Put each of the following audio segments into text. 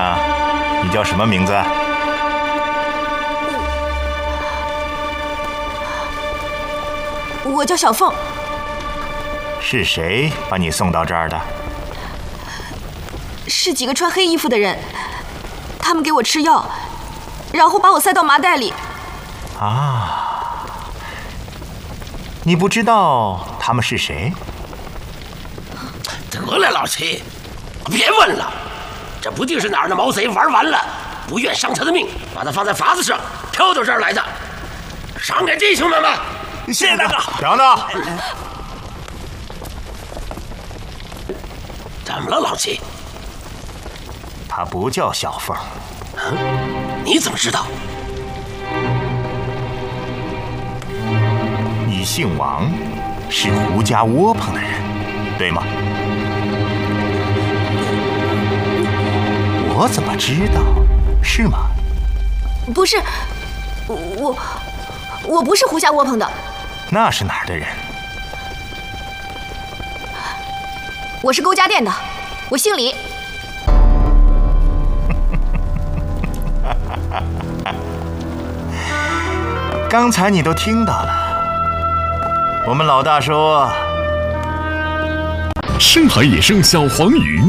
娘，你叫什么名字？ 我叫小凤。 是谁把你送到这儿的？ 是几个穿黑衣服的人，他们给我吃药，然后把我塞到麻袋里。 啊，你不知道他们是谁？ 得了，老七，别问了，这不定是哪儿的毛贼玩完了，不愿伤他的命，把他放在筏子上飘到这儿来的。赏给弟兄们吧！ 谢谢大哥。 等等， 怎么了，老七？ 他不叫小凤。 你怎么知道？ 你姓王，是胡家窝棚的人，对吗？我怎么知道？是吗？ 不是，我不是胡家窝棚的。 那是哪儿的人？ 我是勾家店的，我姓李。 刚才你都听到了，我们老大说， 深海野生小黄鱼，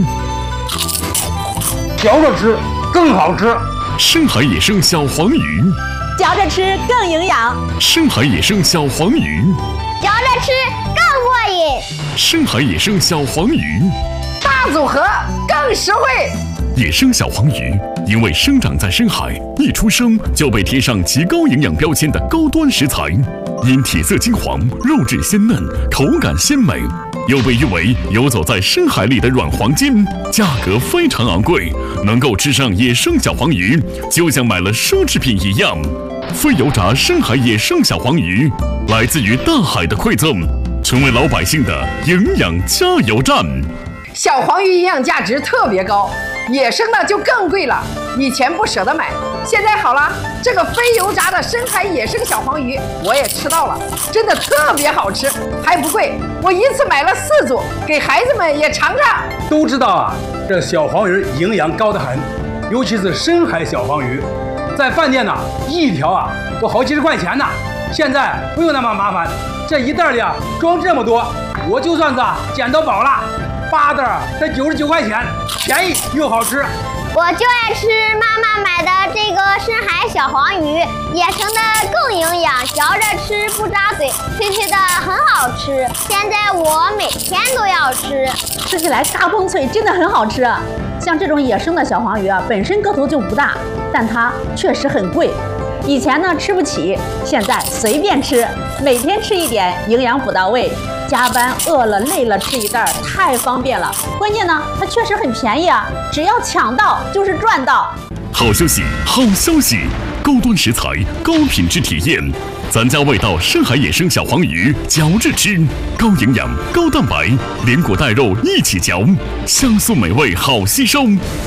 嚼着吃更好吃。 深海野生小黄鱼， 嚼着吃更营养。 深海野生小黄鱼， 嚼着吃更过瘾。 深海野生小黄鱼， 大组合更实惠。 野生小黄鱼因为生长在深海，一出生就被贴上极高营养标签的高端食材，因体色金黄、肉质鲜嫩、口感鲜美，又被誉为游走在深海里的软黄金，价格非常昂贵，能够吃上野生小黄鱼，就像买了奢侈品一样。非油炸深海野生小黄鱼，来自于大海的馈赠，成为老百姓的营养加油站。 小黄鱼营养价值特别高，野生的就更贵了。以前不舍得买，现在好了，这个非油炸的深海野生小黄鱼我也吃到了，真的特别好吃，还不贵。我一次买了4组，给孩子们也尝尝。 都知道啊，这小黄鱼营养高得很，尤其是深海小黄鱼，在饭店呢，一条啊都好几十块钱呢。现在不用那么麻烦，这一袋里啊装这么多，我就算是捡到宝了。8袋才99块钱，便宜又好吃。 我就爱吃妈妈买的这个深海小黄鱼，野生的更营养，嚼着吃不扎嘴，脆脆的很好吃。现在我每天都要吃， 吃起来嘎嘣脆，真的很好吃。像这种野生的小黄鱼啊，本身个头就不大，但它确实很贵。以前呢吃不起，现在随便吃，每天吃一点，营养补到位。加班饿了累了吃一袋，太方便了。关键呢，它确实很便宜啊，只要抢到就是赚到。 好消息，好消息！高端食材，高品质体验，咱家味道深海野生小黄鱼，嚼着吃，高营养、高蛋白，连骨带肉一起嚼，香酥美味好吸收。